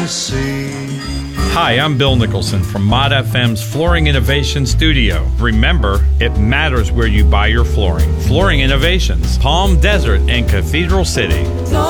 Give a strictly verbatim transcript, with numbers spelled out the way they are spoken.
see. Hi, I'm Bill Nicholson from Mod F M's Flooring Innovation Studio. Remember, it matters where you buy your flooring. Flooring Innovations, Palm Desert and Cathedral City.